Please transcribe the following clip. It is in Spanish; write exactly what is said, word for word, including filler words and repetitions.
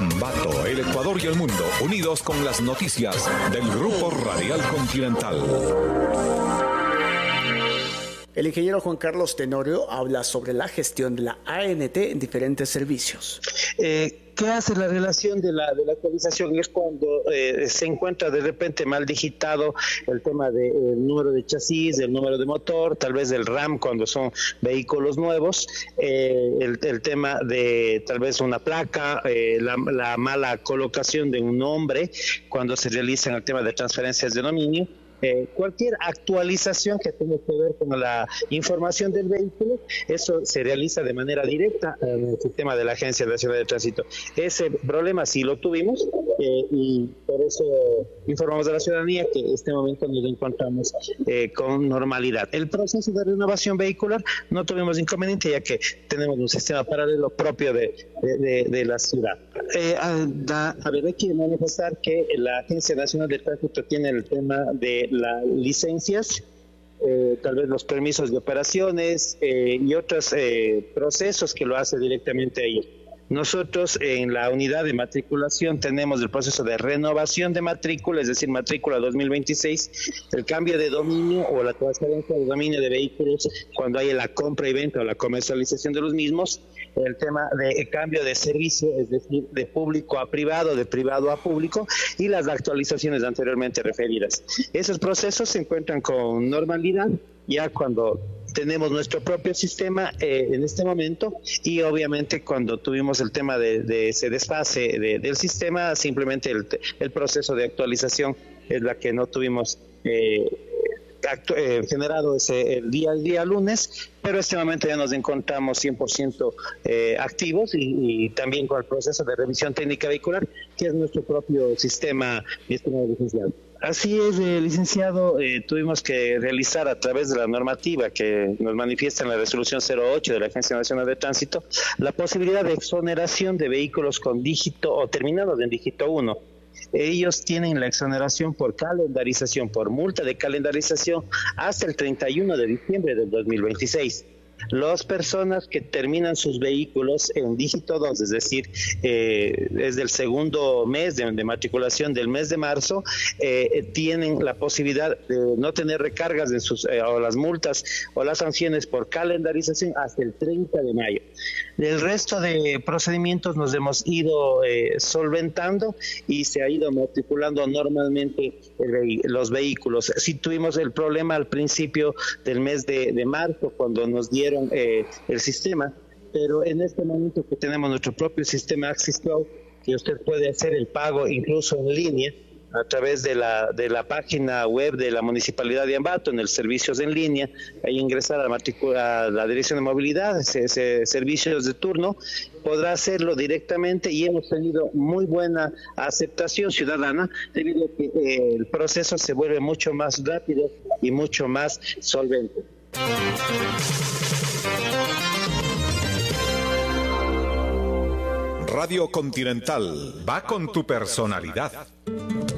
Ambato, el Ecuador y el mundo, unidos con las noticias del Grupo Radial Continental. El ingeniero Juan Carlos Tenorio habla sobre la gestión de la A N T en diferentes servicios. Eh, ¿Qué hace la relación de la, de la actualización? Es cuando eh, se encuentra de repente mal digitado el tema del de, número de chasis, el número de motor, tal vez el RAM cuando son vehículos nuevos, eh, el, el tema de tal vez una placa, eh, la, la mala colocación de un nombre cuando se realizan el tema de transferencias de dominio. Eh, cualquier actualización que tenga que ver con la información del vehículo, eso se realiza de manera directa en el sistema de la Agencia Nacional de Tránsito. Ese problema sí lo tuvimos eh, y por eso informamos a la ciudadanía que en este momento nos encontramos eh, con normalidad. El proceso de renovación vehicular no tuvimos inconveniente ya que tenemos un sistema paralelo propio de, de, de, de la ciudad. Eh, a, a, a ver, hay que manifestar que la Agencia Nacional de Tránsito tiene el tema de las licencias, eh, tal vez los permisos de operaciones eh, y otros eh, procesos que lo hace directamente ahí. Nosotros en la unidad de matriculación tenemos el proceso de renovación de matrícula, es decir, matrícula dos mil veintiséis, el cambio de dominio o la transferencia de dominio de vehículos cuando hay la compra y venta o la comercialización de los mismos, el tema de cambio de servicio, es decir, de público a privado, de privado a público, y las actualizaciones anteriormente referidas. Esos procesos se encuentran con normalidad ya cuando tenemos nuestro propio sistema eh, en este momento, y obviamente cuando tuvimos el tema de, de ese desfase de, del sistema, simplemente el, el proceso de actualización es la que no tuvimos eh, actu- eh, generado ese, el día el día lunes, pero en este momento ya nos encontramos cien por ciento eh, activos y, y también con el proceso de revisión técnica vehicular, que es nuestro propio sistema, mi estimado licenciado. Así es, eh, licenciado, eh, tuvimos que realizar a través de la normativa que nos manifiesta en la resolución cero ocho de la Agencia Nacional de Tránsito la posibilidad de exoneración de vehículos con dígito o terminados en dígito uno. Ellos tienen la exoneración por calendarización, por multa de calendarización hasta el treinta y uno de diciembre del dos mil veintiséis. Las personas que terminan sus vehículos en dígito dos, es decir, eh, desde el segundo mes de, de matriculación del mes de marzo, eh, tienen la posibilidad de no tener recargas en sus, eh, o las multas o las sanciones por calendarización hasta el treinta de mayo. Del resto de procedimientos nos hemos ido eh, solventando y se ha ido matriculando normalmente el, los vehículos. Sí tuvimos el problema al principio del mes de, de marzo cuando nos dieron Eh, el sistema, pero en este momento que tenemos nuestro propio sistema Axis Cloud, que usted puede hacer el pago incluso en línea a través de la de la página web de la Municipalidad de Ambato, en el servicios en línea, ahí ingresar a, matricula, a la dirección de movilidad, ese, ese, servicios de turno, podrá hacerlo directamente y hemos tenido muy buena aceptación ciudadana debido a que eh, el proceso se vuelve mucho más rápido y mucho más solvente. Radio Continental va con tu personalidad.